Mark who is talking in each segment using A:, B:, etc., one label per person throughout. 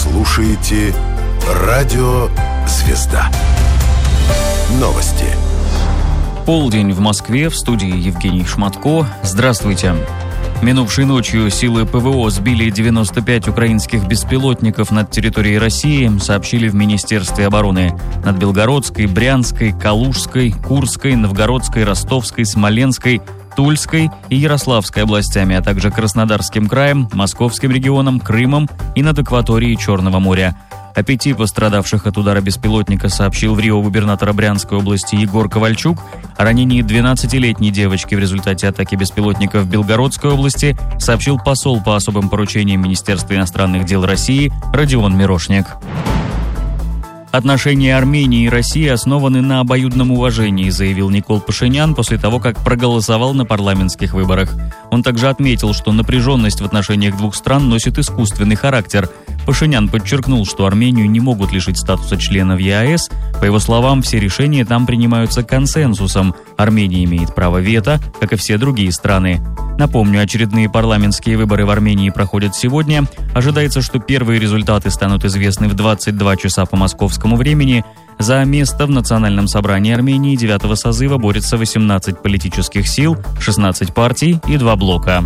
A: слушаете Радио «Звезда». Новости.
B: Полдень в Москве, в студии Евгений Шматко. Здравствуйте. Минувшей ночью силы ПВО сбили 95 украинских беспилотников над территорией России, сообщили в Министерстве обороны. Над Белгородской, Брянской, Калужской, Курской, Новгородской, Ростовской, Смоленской, Тульской и Ярославской областями, а также Краснодарским краем, Московским регионом, Крымом и над акваторией Черного моря. О 5 пострадавших от удара беспилотника сообщил в РИО губернатор Брянской области Егор Ковальчук. О ранении 12-летней девочки в результате атаки беспилотника в Белгородской области сообщил посол по особым поручениям Министерства иностранных дел России Родион Мирошник. Отношения Армении и России основаны на обоюдном уважении, заявил Никол Пашинян после того, как проголосовал на парламентских выборах. Он также отметил, что напряженность в отношениях двух стран носит искусственный характер. Пашинян подчеркнул, что Армению не могут лишить статуса члена в ЕАЭС. По его словам, все решения там принимаются консенсусом. Армения имеет право вето, как и все другие страны. Напомню, очередные парламентские выборы в Армении проходят сегодня. Ожидается, что первые результаты станут известны в 22 часа по московскому времени. За место в Национальном собрании Армении 9-го созыва борются 18 политических сил, 16 партий и 2 блока.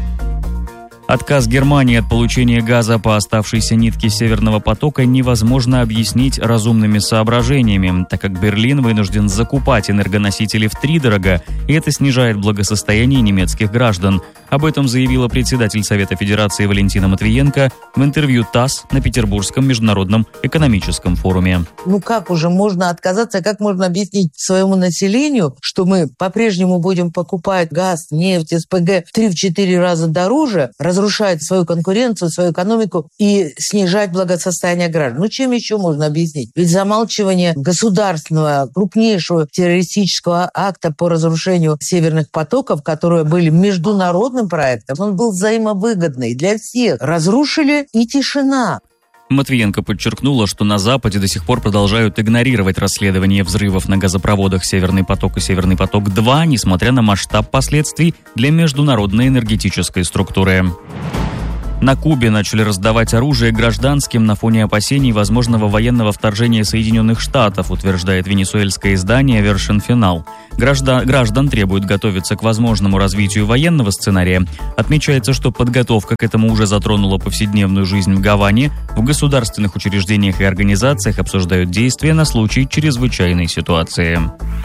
B: Отказ Германии от получения газа по оставшейся нитке Северного потока невозможно объяснить разумными соображениями, так как Берлин вынужден закупать энергоносители втридорога, и это снижает благосостояние немецких граждан. Об этом заявила председатель Совета Федерации Валентина Матвиенко в интервью ТАСС на Петербургском международном экономическом форуме.
C: Как уже можно отказаться, как можно объяснить своему населению, что мы по-прежнему будем покупать газ, нефть, СПГ в 3-4 раза дороже, разрушать свою конкуренцию, свою экономику и снижать благосостояние граждан. Чем еще можно объяснить? Ведь замалчивание государственного, крупнейшего террористического акта по разрушению северных потоков, которые были международным проектом, он был взаимовыгодный для всех. Разрушили и тишина.
B: Матвиенко подчеркнула, что на Западе до сих пор продолжают игнорировать расследование взрывов на газопроводах «Северный поток» и «Северный поток-2», несмотря на масштаб последствий для международной энергетической структуры. На Кубе начали раздавать оружие гражданским на фоне опасений возможного военного вторжения Соединенных Штатов, утверждает венесуэльское издание «Вершин Финал». Граждан требуют готовиться к возможному развитию военного сценария. Отмечается, что подготовка к этому уже затронула повседневную жизнь в Гаване. В государственных учреждениях и организациях обсуждают действия на случай чрезвычайной ситуации.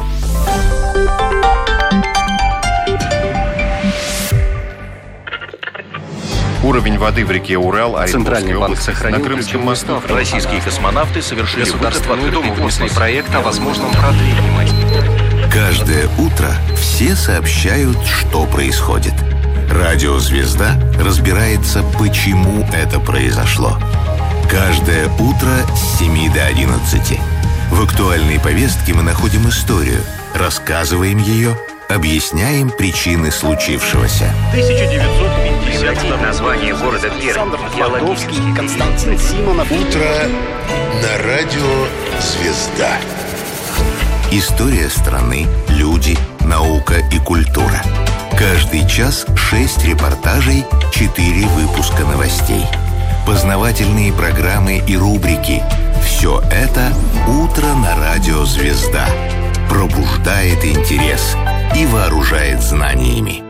D: Уровень воды в реке Урал,
E: Центральный банк сохранил Крымском мосту. Российские космонавты совершили государственный думательный проект о возможном продлении.
A: Каждое утро все сообщают, что происходит. Радио «Звезда» разбирается, почему это произошло. Каждое утро с 7 до 11. В актуальной повестке мы находим историю, рассказываем ее, объясняем причины случившегося.
E: 1950 название города Пермь. Константин Симонов.
A: Утро на радио «Звезда». История страны, люди, наука и культура. Каждый час 6 репортажей, 4 выпуска новостей. Познавательные программы и рубрики. Все это «Утро на радио «Звезда». Пробуждает интерес и вооружает знаниями.